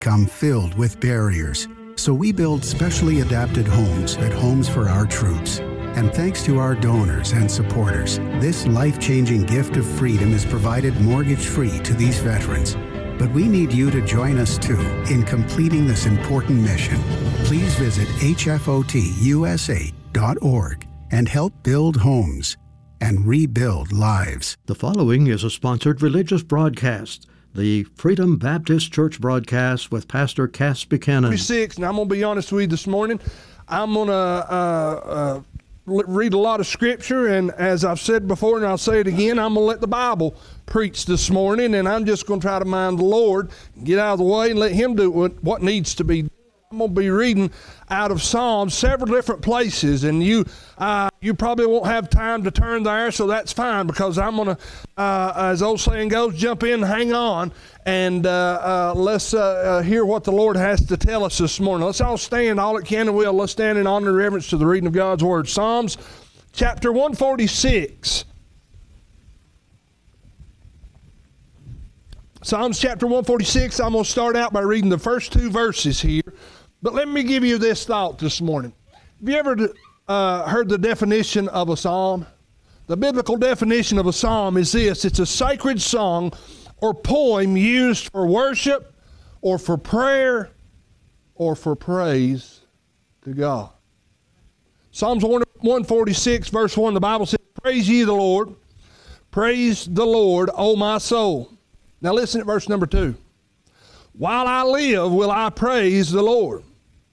come filled with barriers. So we build specially adapted homes at Homes for Our Troops. And thanks to our donors and supporters, this life-changing gift of freedom is provided mortgage-free to these veterans. But we need you to join us too in completing this important mission. Please visit hfotusa.org and help build homes and rebuild lives. The following is a sponsored religious broadcast. The Freedom Baptist Church broadcast with Pastor Cass Buchanan. 6, and I'm going to be honest with you this morning. I'm going to read a lot of Scripture, and as I've said before, and I'll say it again, I'm going to let the Bible preach this morning, and I'm just going to try to mind the Lord, get out of the way, and let Him do what needs to be done. I'm going to be reading out of Psalms, several different places, and you probably won't have time to turn there, so that's fine, because I'm going to, as the old saying goes, jump in, hang on, and let's hear what the Lord has to tell us this morning. Let's all stand, all that can and will. Let's stand in honor and reverence to the reading of God's Word. Psalms chapter 146. Psalms chapter 146, I'm going to start out by reading the first 2 verses here. But let me give you this thought this morning. Have you ever heard the definition of a psalm? The biblical definition of a psalm is this: it's a sacred song or poem used for worship or for prayer or for praise to God. Psalms 146 verse 1, the Bible says, "Praise ye the Lord. Praise the Lord, O my soul." Now listen at verse number 2. "While I live will I praise the Lord.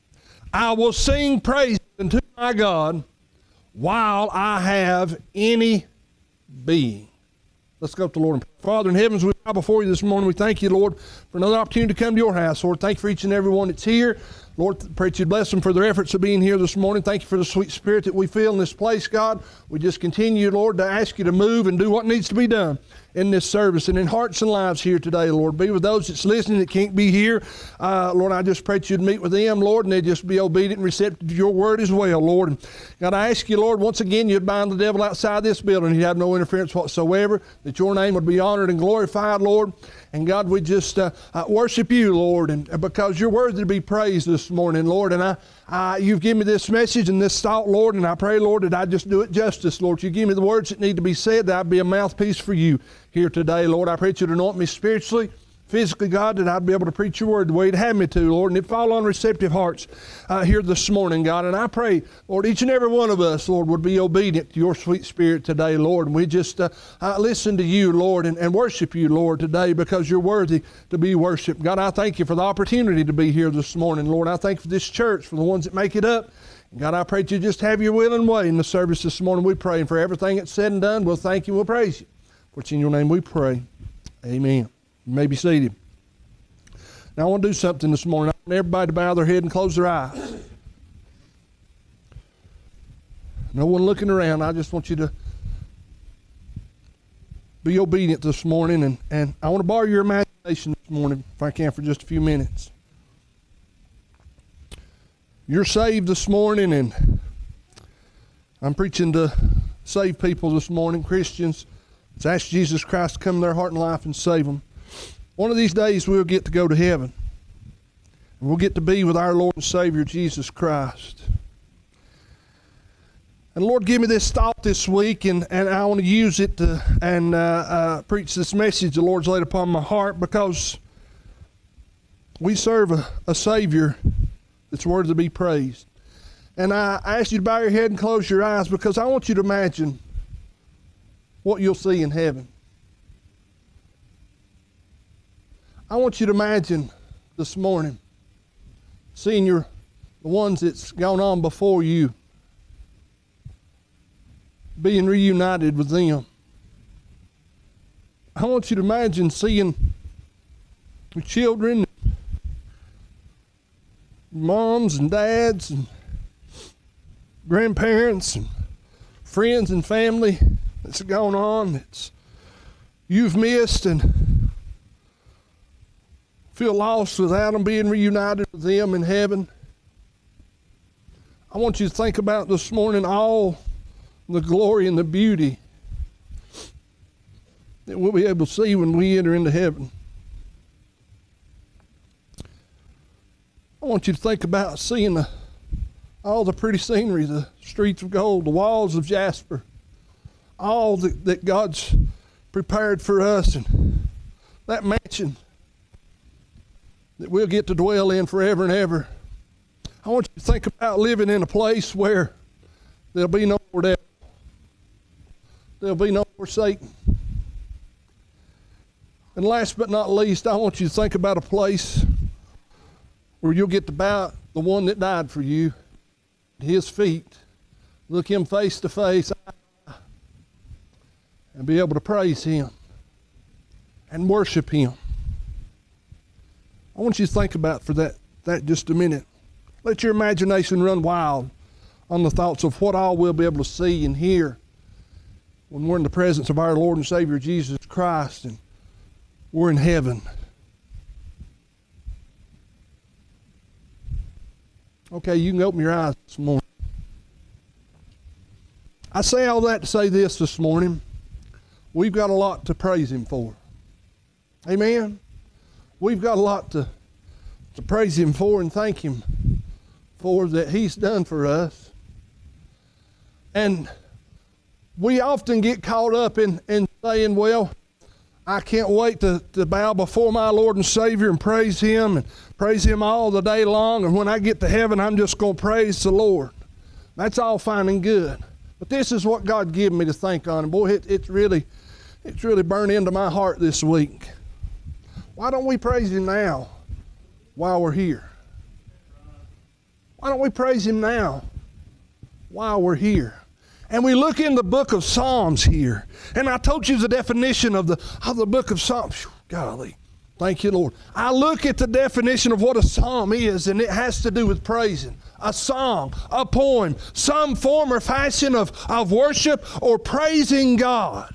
I will sing praise unto my God while I have any being." Let's go up to the Lord and pray. Father in heavens, we bow before you this morning. We thank you, Lord, for another opportunity to come to your house. Lord, thank you for each and every one that's here. Lord, pray that you bless them for their efforts of being here this morning. Thank you for the sweet spirit that we feel in this place, God. We just continue, Lord, to ask you to move and do what needs to be done in this service and in hearts and lives here today, Lord. Be with those that's listening that can't be here. Lord, I just pray that you'd meet with them, Lord, and they'd just be obedient and receptive to your word as well, Lord. And God, I ask you, Lord, once again, you'd bind the devil outside this building. He'd have no interference whatsoever, that your name would be honored and glorified, Lord. And God, we just worship you, Lord, and because you're worthy to be praised this morning, Lord. And you've given me this message and this thought, Lord, and I pray, Lord, that I just do it justice, Lord. You give me the words that need to be said, that I'd be a mouthpiece for you here today, Lord. I pray that you'd anoint me spiritually, physically, God, that I'd be able to preach your word the way you'd have me to, Lord, and it'd fall on receptive hearts here this morning, God. And I pray, Lord, each and every one of us, Lord, would be obedient to your sweet spirit today, Lord. And we just listen to you, Lord, and worship you, Lord, today, because you're worthy to be worshiped. God, I thank you for the opportunity to be here this morning, Lord. I thank you for this church, for the ones that make it up. God, I pray that you just have your will and way in the service this morning. We pray, and for everything that's said and done, we'll thank you and we'll praise you. For it's in your name we pray. Amen. You may be seated. Now I want to do something this morning. I want everybody to bow their head and close their eyes. No one looking around. I just want you to be obedient this morning. And I want to borrow your imagination this morning, if I can, for just a few minutes. You're saved this morning, and I'm preaching to save people this morning, Christians. Let's ask Jesus Christ to come in their heart and life and save them. One of these days we'll get to go to heaven. And we'll get to be with our Lord and Savior, Jesus Christ. And Lord, give me this thought this week, and I want to use it to preach this message the Lord's laid upon my heart, because we serve a Savior that's worthy to be praised. And I ask you to bow your head and close your eyes, because I want you to imagine what you'll see in heaven. I want you to imagine this morning seeing the ones that's gone on before you, being reunited with them. I want you to imagine seeing your children, moms and dads and grandparents and friends and family that's gone on, that's you've missed, and feel lost without them, being reunited with them in heaven. I want you to think about this morning all the glory and the beauty that we'll be able to see when we enter into heaven. I want you to think about seeing all the pretty scenery, the streets of gold, the walls of jasper, all that God's prepared for us, and that mansion that we'll get to dwell in forever and ever. I want you to think about living in a place where there'll be no more devil. There'll be no more Satan. And last but not least, I want you to think about a place where you'll get to bow the one that died for you at his feet, look him face to face, and be able to praise him and worship him. I want you to think about for that just a minute. Let your imagination run wild on the thoughts of what all we'll be able to see and hear when we're in the presence of our Lord and Savior Jesus Christ and we're in heaven. Okay, you can open your eyes this morning. I say all that to say this morning. We've got a lot to praise him for. Amen? We've got a lot to praise him for and thank him for that he's done for us. And we often get caught up in saying, well, I can't wait to bow before my Lord and Savior and praise him all the day long. And when I get to heaven, I'm just going to praise the Lord. That's all fine and good. But this is what God gave me to think on. And boy, it's really burned into my heart this week. Why don't we praise him now while we're here? Why don't we praise him now while we're here? And we look in the book of Psalms here. And I told you the definition of the book of Psalms. Golly, thank you, Lord. I look at the definition of what a psalm is, and it has to do with praising. A song, a poem, some form or fashion of worship or praising God.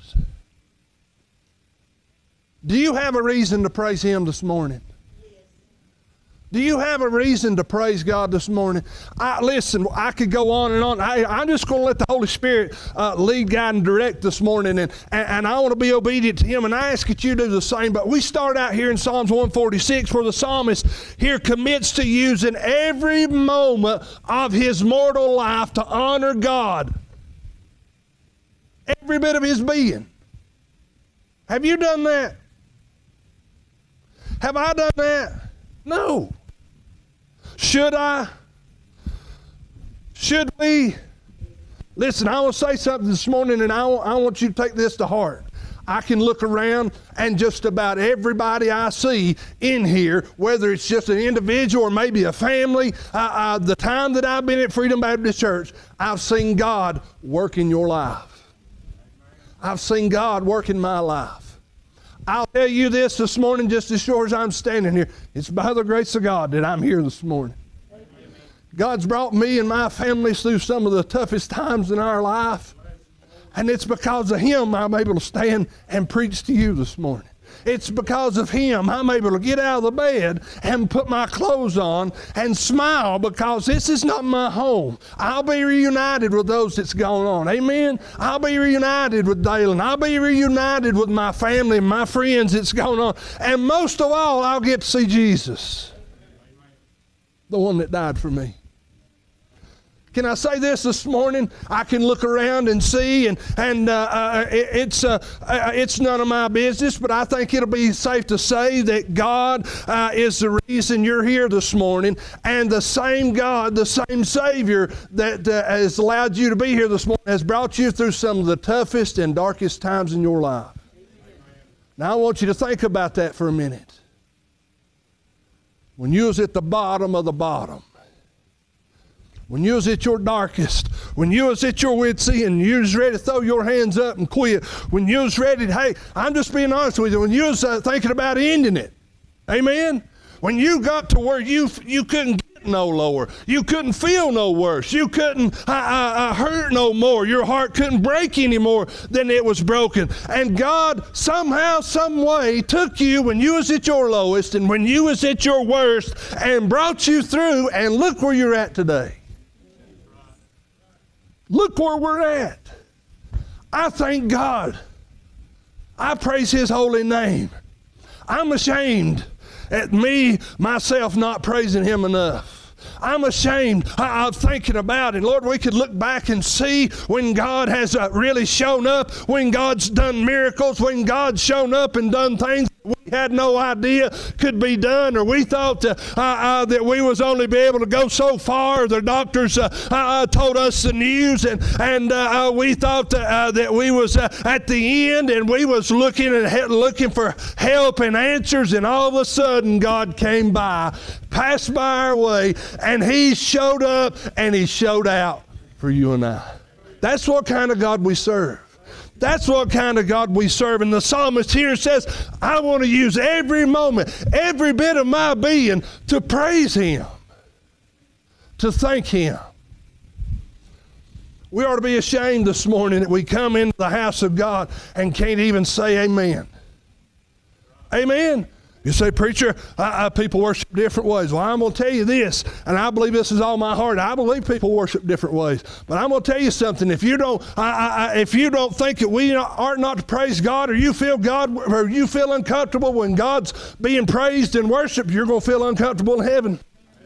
Do you have a reason to praise him this morning? Do you have a reason to praise God this morning? Listen, I could go on and on. I'm just going to let the Holy Spirit lead, guide, and direct this morning, and I want to be obedient to him, and I ask that you do the same. But we start out here in Psalms 146, where the psalmist here commits to using every moment of his mortal life to honor God. Every bit of his being. Have you done that? Have I done that? No. Should I? Should we? Listen, I want to say something this morning, and I want you to take this to heart. I can look around, and just about everybody I see in here, whether it's just an individual or maybe a family, the time that I've been at Freedom Baptist Church, I've seen God work in your life. I've seen God work in my life. I'll tell you this morning, just as sure as I'm standing here, it's by the grace of God that I'm here this morning. Amen. God's brought me and my families through some of the toughest times in our life, and it's because of him I'm able to stand and preach to you this morning. It's because of him I'm able to get out of the bed and put my clothes on and smile, because this is not my home. I'll be reunited with those that's gone on. Amen? I'll be reunited with Dalen. I'll be reunited with my family and my friends that's gone on. And most of all, I'll get to see Jesus, the one that died for me. Can I say this morning? I can look around and see, and it's none of my business, but I think it'll be safe to say that God is the reason you're here this morning, and the same God, the same Savior that has allowed you to be here this morning has brought you through some of the toughest and darkest times in your life. Now I want you to think about that for a minute. When you was at the bottom of the bottom, when you was at your darkest, when you was at your wit's end, you was ready to throw your hands up and quit, when you was ready to, hey, I'm just being honest with you, when you was thinking about ending it, amen? When you got to where you couldn't get no lower, you couldn't feel no worse, you couldn't hurt no more, your heart couldn't break any more than it was broken, and God somehow, some way took you when you was at your lowest and when you was at your worst and brought you through, and look where you're at today. Look where we're at. I thank God. I praise his holy name. I'm ashamed at me, myself, not praising him enough. I'm ashamed of thinking about it. Lord, we could look back and see when God has really shown up, when God's done miracles, when God's shown up and done things we had no idea could be done, or we thought that we was only be able to go so far. The doctors told us the news, and we thought that we was at the end, and we was looking for help and answers, and all of a sudden God came by, passed by our way, and he showed up and he showed out for you and I. That's what kind of God we serve. That's what kind of God we serve. And the psalmist here says, I want to use every moment, every bit of my being to praise him, to thank him. We ought to be ashamed this morning that we come into the house of God and can't even say amen. Amen. You say, preacher, people worship different ways. Well, I'm going to tell you this, and I believe this is all my heart. I believe people worship different ways. But I'm going to tell you something. If you don't think that we are not to praise God, or you feel uncomfortable when God's being praised and worshiped, you're going to feel uncomfortable in heaven.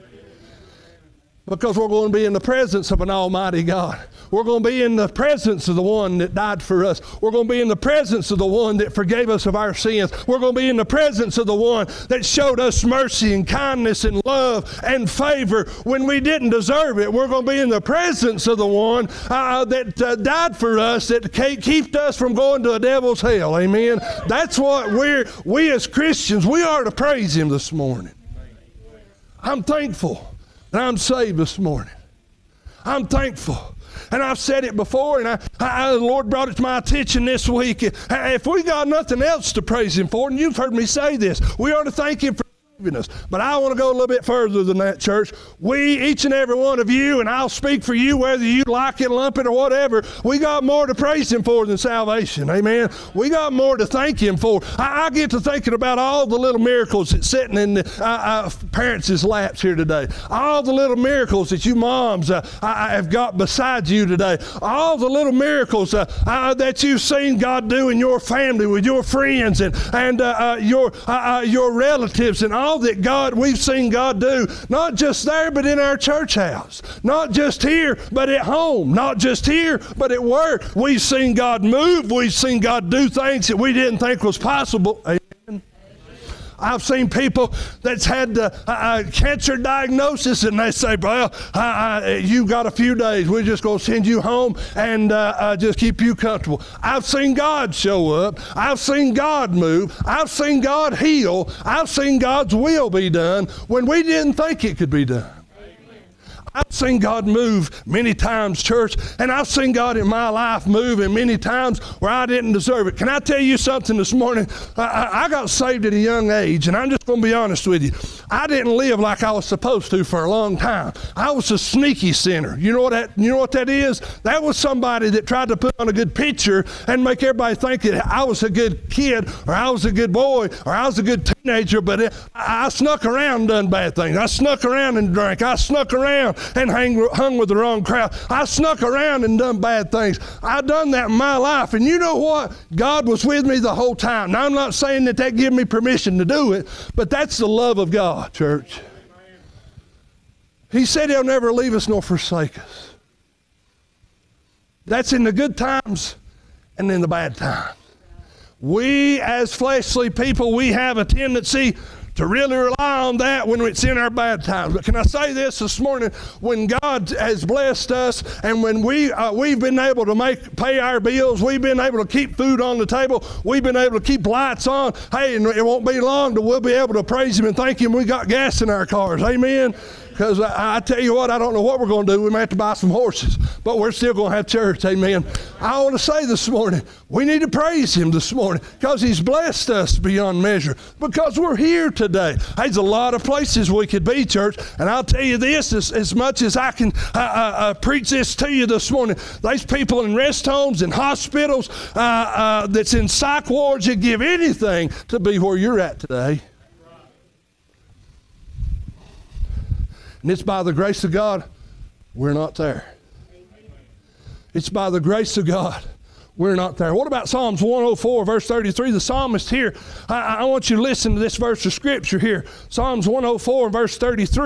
Because we're going to be in the presence of an almighty God. We're going to be in the presence of the one that died for us. We're going to be in the presence of the one that forgave us of our sins. We're going to be in the presence of the one that showed us mercy and kindness and love and favor when we didn't deserve it. We're going to be in the presence of the one that died for us, that kept us from going to a devil's hell. Amen. That's what we as Christians, we are to praise him this morning. I'm thankful that I'm saved this morning. I'm thankful. And I've said it before, and the Lord brought it to my attention this week. If we got nothing else to praise him for, and you've heard me say this, we ought to thank him for saving us. But I want to go a little bit further than that, church. We, each and every one of you, and I'll speak for you whether you like it, lump it, or whatever, we got more to praise him for than salvation. Amen. We got more to thank him for. I get to thinking about all the little miracles that's sitting in the parents' laps here today. All the little miracles that you moms have got beside you today. All the little miracles that you've seen God do in your family, with your friends, and your relatives, and all that we've seen God do, not just there, but in our church house. Not just here, but at home. Not just here, but at work. We've seen God move. We've seen God do things that we didn't think was possible. Amen. I've seen people that's had a cancer diagnosis, and they say, well, you've got a few days. We're just going to send you home and just keep you comfortable. I've seen God show up. I've seen God move. I've seen God heal. I've seen God's will be done when we didn't think it could be done. I've seen God move many times, church, and I've seen God in my life move in many times where I didn't deserve it. Can I tell you something this morning? I got saved at a young age, and I'm just going to be honest with you. I didn't live like I was supposed to for a long time. I was a sneaky sinner. You know what that is? That was somebody that tried to put on a good picture and make everybody think that I was a good kid, or I was a good boy, or I was a good teenager, but I snuck around and done bad things. I snuck around and drank. I snuck around and hung with the wrong crowd. I snuck around and done bad things. I done that in my life. And you know what? God was with me the whole time. Now, I'm not saying that gave me permission to do it, but that's the love of God, church. He said he'll never leave us nor forsake us. That's in the good times and in the bad times. We, as fleshly people, we have a tendency to really rely on that when it's in our bad times. But can I say this morning? When God has blessed us, and when we've been able to pay our bills, we've been able to keep food on the table, we've been able to keep lights on, hey, and it won't be long till we'll be able to praise him and thank him we got gas in our cars. Amen. Because I tell you what, I don't know what we're going to do. We may have to buy some horses, but we're still going to have church. Amen. I want to say this morning, we need to praise him this morning because he's blessed us beyond measure, because we're here today. There's a lot of places we could be, church, and I'll tell you this, as much as I can preach this to you this morning, there's people in rest homes and hospitals that's in psych wards that give anything to be where you're at today. And it's by the grace of God, we're not there. It's by the grace of God, We're not there. What about Psalms 104, verse 33? The psalmist here, I want you to listen to this verse of Scripture here. Psalms 104, verse 33.